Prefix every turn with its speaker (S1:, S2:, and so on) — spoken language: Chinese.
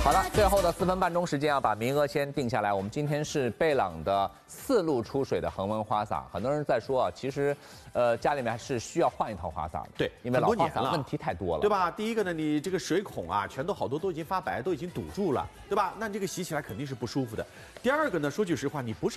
S1: 好了，最后的4分半钟时间要把名额先定下来。我们今天是贝朗的4路出水的恒温花洒。很多人在说啊，其实，家里面是需要换一套花洒的。
S2: 对，
S1: 因为老花洒问题太多了，
S2: 对吧？第一个呢，你这个水孔啊，全都好多都已经发白，都已经堵住了，对吧？那这个洗起来肯定是不舒服的。第二个呢，说句实话，你不是